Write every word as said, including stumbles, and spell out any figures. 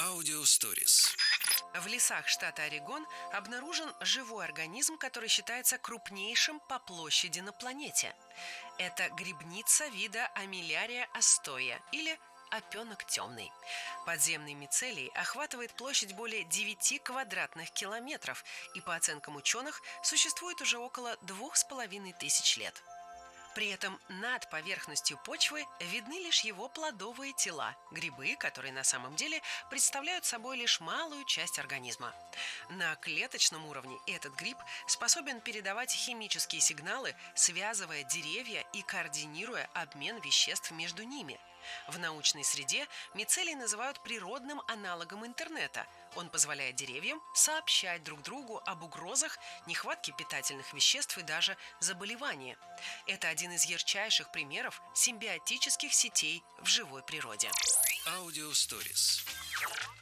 Аудиосторис. В лесах штата Орегон обнаружен живой организм, который считается крупнейшим по площади на планете. Это грибница вида Амилярия астоя или опенок темный. Подземный мицелий охватывает площадь более девяти квадратных километров и, по оценкам ученых, существует уже около двух с половиной тысяч лет. При этом над поверхностью почвы видны лишь его плодовые тела, грибы, которые на самом деле представляют собой лишь малую часть организма. На клеточном уровне этот гриб способен передавать химические сигналы, связывая деревья и координируя обмен веществ между ними. В научной среде мицелий называют природным аналогом интернета. Он позволяет деревьям сообщать друг другу об угрозах, нехватке питательных веществ и даже заболевания. Это один из ярчайших примеров симбиотических сетей в живой природе. Аудиосторис.